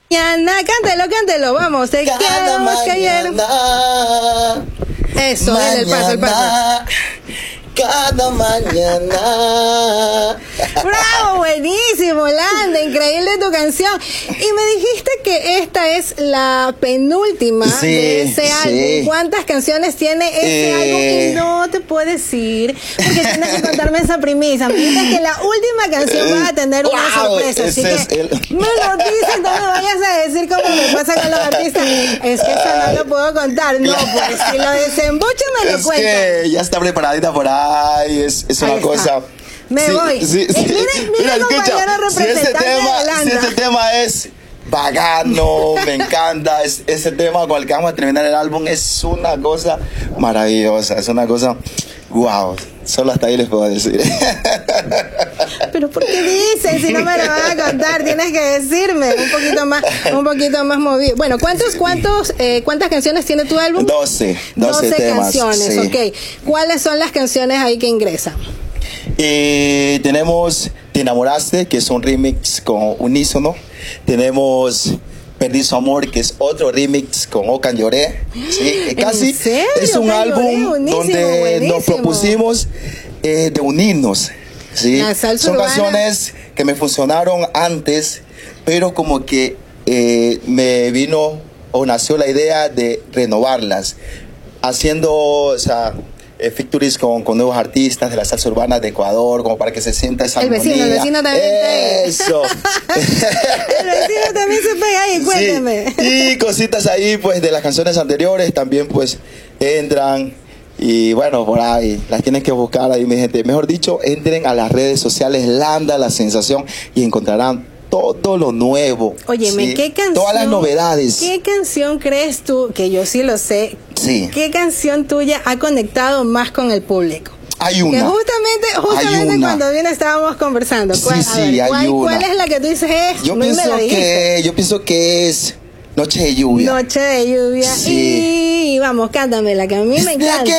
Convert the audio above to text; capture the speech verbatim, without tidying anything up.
Mañana, cántelo, cántelo, vamos, te quedamos que ayer. Eso, mañana, dale el paso, el paso. Cada mañana. Bravo, buenísimo, Landa, increíble tu canción. Y me dijiste que esta es la penúltima sí, de ese sí. álbum. ¿Cuántas canciones tiene ese eh... álbum? Y no te puedo decir, porque tienes que contarme esa primicia. Me dijiste que la última canción va a tener una wow, sorpresa. Así que es el... me lo dices, no me vayas a decir como me pasa con los artistas. Es que eso no lo puedo contar. No, porque si lo desembucho me lo es cuento. Es que ya está preparadita por ahí, es, es una ahí cosa... Me sí, voy. Sí, sí. Eh, mira, mira, mira escucha, si este, tema, si este tema es bacano, me encanta, es, ese tema con el que vamos a terminar el álbum es una cosa maravillosa, es una cosa, wow, solo hasta ahí les puedo decir. Pero ¿por qué dices? Si no me lo van a contar, tienes que decirme un poquito más, un poquito más movido. Bueno, ¿cuántos, cuántos, eh, cuántas canciones tiene tu álbum? doce, doce, doce temas, canciones, sí. ok. ¿Cuáles son las canciones ahí que ingresan? Eh, tenemos Te enamoraste, que es un remix con Unísono. Tenemos Perdí su amor, que es otro remix con Ocan Lloré. ¿Sí? Casi serio? es un Ocan álbum Lloré, donde buenísimo. nos propusimos eh, de unirnos. ¿Sí? Son urbana. canciones que me funcionaron antes, pero como que eh, me vino o nació la idea de renovarlas, haciendo, o sea, Eh, features con, con nuevos artistas de la salsa urbana de Ecuador, como para que se sienta esa el vecino, armonía. El vecino también Eso. El vecino también se pega ahí, cuénteme. Sí. Y cositas ahí, pues, de las canciones anteriores también, pues, entran. Y bueno, por ahí, las tienen que buscar ahí, mi gente. Mejor dicho, entren a las redes sociales Landa, La Sensación, y encontrarán todo lo nuevo. Óyeme, ¿sí? ¿qué canción? Todas las novedades. ¿Qué canción crees tú, que yo sí lo sé, sí. qué canción tuya ha conectado más con el público? Hay una. Que justamente, justamente una. cuando bien estábamos conversando. ¿Cuál, sí, sí, a ver, hay ¿cuál, una. ¿Cuál es la que tú dices? Eh, Yo no pienso me que, yo pienso que es Noche de lluvia. Noche de lluvia. Sí. Y vamos, cántamela, que a mí me encanta.